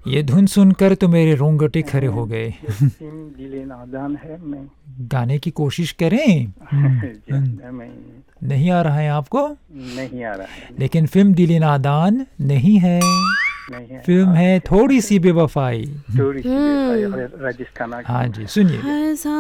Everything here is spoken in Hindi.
ये धुन सुनकर तो मेरे रोंगटे खड़े हो गए। ये फिल्म दिले नादान है। मैं गाने की कोशिश करें। मैं नहीं आ रहा है आपको? नहीं आ रहा है। लेकिन फिल्म दिले नादान नहीं है, नहीं है। फिल्म है थोड़ी सी बेवफाई। थोड़ी सी बेवफाई, राजेश खन्ना की। हाँ जी, सुनिए।